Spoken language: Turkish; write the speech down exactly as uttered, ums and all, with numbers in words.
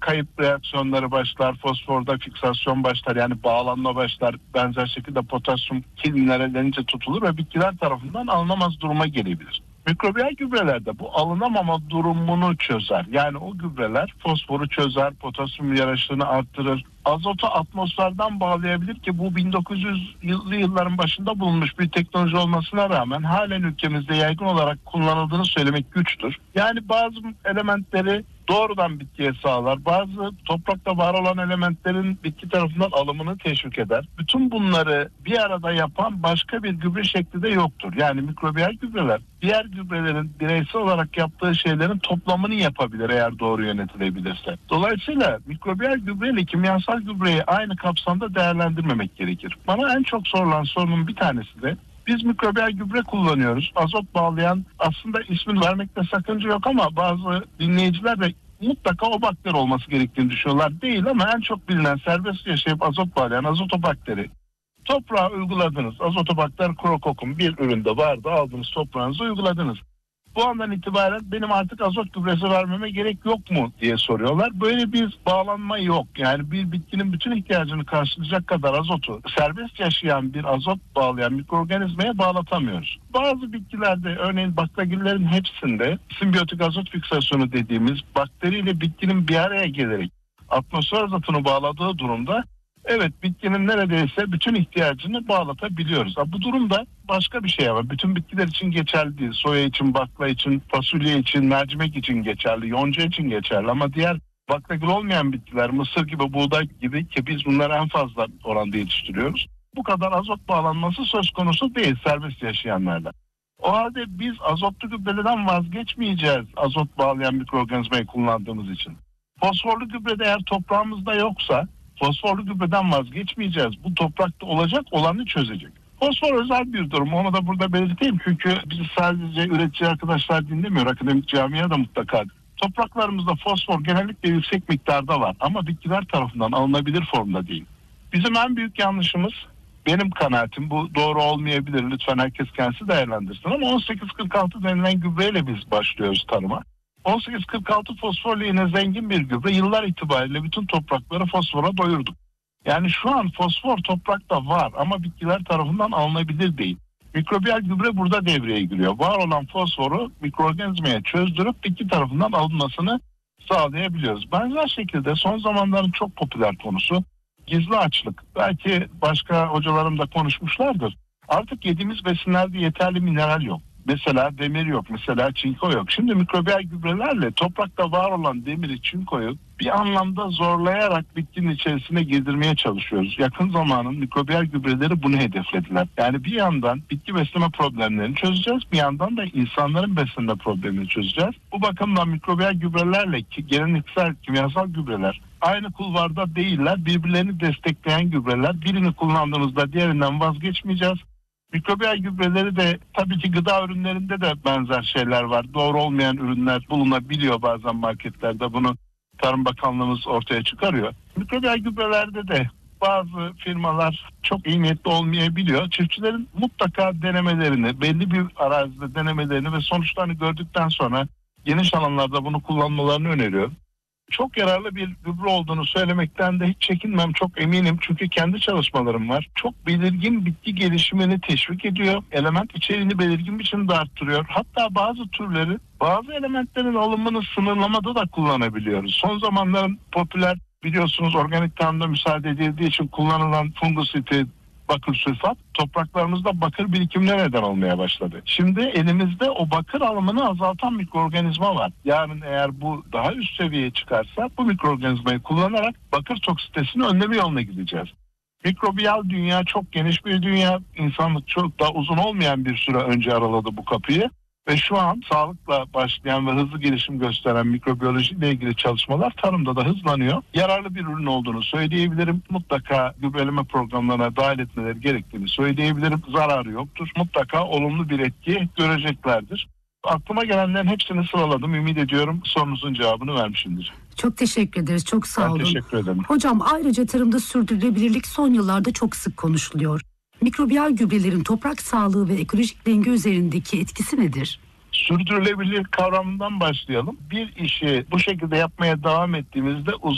kayıp reaksiyonları başlar, fosforda fiksasyon başlar, yani bağlanma başlar. Benzer şekilde potasyum kil minerallerince tutulur ve bitkiler tarafından alınamaz duruma gelebilir. Mikrobiyal gübrelerde bu alınamama durumunu çözer. Yani o gübreler fosforu çözer, potasyum yarışını arttırır. Azotu atmosferden bağlayabilir ki bu bin dokuz yüzlü yılların başında bulunmuş bir teknoloji olmasına rağmen halen ülkemizde yaygın olarak kullanıldığını söylemek güçtür. Yani bazı elementleri doğrudan bitkiye sağlar. Bazı toprakta var olan elementlerin bitki tarafından alımını teşvik eder. Bütün bunları bir arada yapan başka bir gübre şekli de yoktur. Yani mikrobiyal gübreler diğer gübrelerin bireysel olarak yaptığı şeylerin toplamını yapabilir eğer doğru yönetilebilirse. Dolayısıyla mikrobiyal gübre ile kimyasal gübreyi aynı kapsamda değerlendirmemek gerekir. Bana en çok sorulan sorunun bir tanesi de biz mikrobiyal gübre kullanıyoruz. Azot bağlayan, aslında ismini vermekte sakınca yok ama bazı dinleyiciler de mutlaka o bakteri olması gerektiğini düşünüyorlar. Değil ama en çok bilinen serbest yaşayıp azot bağlayan azotobakteri. Toprağa uyguladınız. Azotobakter krokokum bir üründe vardı. Aldınız toprağınıza uyguladınız. Bu andan itibaren benim artık azot gübresi vermeme gerek yok mu diye soruyorlar. Böyle bir bağlanma yok. Yani bir bitkinin bütün ihtiyacını karşılayacak kadar azotu serbest yaşayan bir azot bağlayan mikroorganizmaya bağlatamıyoruz. Bazı bitkilerde, örneğin baklagillerin hepsinde simbiyotik azot fiksasyonu dediğimiz bakteriyle bitkinin bir araya gelerek atmosfer azotunu bağladığı durumda evet, bitkinin neredeyse bütün ihtiyacını bağlatabiliyoruz. Bu durumda başka bir şey var. Bütün bitkiler için geçerli değil. Soya için, bakla için, fasulye için, mercimek için geçerli, yonca için geçerli. Ama diğer baklagil olmayan bitkiler, mısır gibi, buğday gibi ki biz bunları en fazla oranda yetiştiriyoruz. Bu kadar azot bağlanması söz konusu değil serbest yaşayanlarda. O halde biz azotlu gübreden vazgeçmeyeceğiz azot bağlayan mikroorganizmayı kullandığımız için. Fosforlu gübre de eğer toprağımızda yoksa fosforlu gübreden vazgeçmeyeceğiz. Bu toprakta olacak olanı çözecek. Fosfor özel bir durum. Onu da burada belirteyim. Çünkü bizi sadece üretici arkadaşlar dinlemiyor. Akademik camia da mutlaka. Topraklarımızda fosfor genellikle yüksek miktarda var. Ama bitkiler tarafından alınabilir formda değil. Bizim en büyük yanlışımız, benim kanaatim, bu doğru olmayabilir. Lütfen herkes kendisi değerlendirsin. Ama on sekiz kırk altı denilen gübreyle biz başlıyoruz tarıma. on sekiz kırk altı fosforlu yine zengin bir gübre. Yıllar itibariyle bütün toprakları fosfora doyurduk. Yani şu an fosfor toprakta var ama bitkiler tarafından alınabilir değil. Mikrobiyal gübre burada devreye giriyor. Var olan fosforu mikroorganizmaya çözdürüp bitki tarafından alınmasını sağlayabiliyoruz. Benzer şekilde son zamanların çok popüler konusu gizli açlık. Belki başka hocalarım da konuşmuşlardır. Artık yediğimiz besinlerde yeterli mineral yok. Mesela demir yok, mesela çinko yok. Şimdi mikrobiyal gübrelerle toprakta var olan demiri, çinkoyu bir anlamda zorlayarak bitkinin içerisine girdirmeye çalışıyoruz. Yakın zamanın mikrobiyal gübreleri bunu hedeflediler. Yani bir yandan bitki besleme problemlerini çözeceğiz, bir yandan da insanların beslenme problemini çözeceğiz. Bu bakımdan mikrobiyal gübrelerle ki geleneksel kimyasal gübreler aynı kulvarda değiller, birbirlerini destekleyen gübreler. Birini kullandığımızda diğerinden vazgeçmeyeceğiz. Mikrobiyal gübreleri de tabii ki gıda ürünlerinde de benzer şeyler var. Doğru olmayan ürünler bulunabiliyor bazen marketlerde. Bunu Tarım Bakanlığımız ortaya çıkarıyor. Mikrobiyal gübrelerde de bazı firmalar çok iyi niyetli olmayabiliyor. Çiftçilerin mutlaka denemelerini, belli bir arazide denemelerini ve sonuçlarını gördükten sonra geniş alanlarda bunu kullanmalarını öneriyorum. Çok yararlı bir gübre olduğunu söylemekten de hiç çekinmem, çok eminim. Çünkü kendi çalışmalarım var. Çok belirgin bitki gelişimini teşvik ediyor. Element içeriğini belirgin biçimde arttırıyor. Hatta bazı türleri, bazı elementlerin alımını sınırlamada da kullanabiliyoruz. Son zamanların popüler, biliyorsunuz, organik tarımda müsaade edildiği için kullanılan fungusiti, bakır sülfat topraklarımızda bakır birikimine neden olmaya başladı. Şimdi elimizde o bakır alımını azaltan mikroorganizma var. Yarın eğer bu daha üst seviyeye çıkarsa bu mikroorganizmayı kullanarak bakır toksitesini önleme yoluna gideceğiz. Mikrobiyal dünya çok geniş bir dünya. İnsanlık çok daha uzun olmayan bir süre önce araladı bu kapıyı. Ve şu an sağlıkla başlayan ve hızlı gelişim gösteren mikrobiyoloji ile ilgili çalışmalar tarımda da hızlanıyor. Yararlı bir ürün olduğunu söyleyebilirim. Mutlaka gübreleme programlarına dahil etmeleri gerektiğini söyleyebilirim. Zararı yoktur. Mutlaka olumlu bir etki göreceklerdir. Aklıma gelenlerin hepsini sıraladım. Ümit ediyorum sorunuzun cevabını vermişimdir. Çok teşekkür ederiz. Çok sağ ben olun. Teşekkür ederim. Hocam, ayrıca tarımda sürdürülebilirlik son yıllarda çok sık konuşuluyor. Mikrobiyal gübrelerin toprak sağlığı ve ekolojik denge üzerindeki etkisi nedir? Sürdürülebilirlik kavramından başlayalım. Bir işi bu şekilde yapmaya devam ettiğimizde uzun